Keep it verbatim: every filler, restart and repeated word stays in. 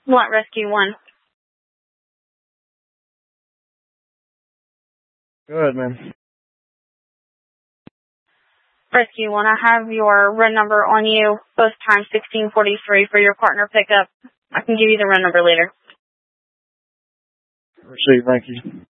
Want Rescue one? Good, man. Rescue one, I have your R I N number on you, both times sixteen forty-three for your partner pickup. I can give you the R I N number later. Receive, thank you.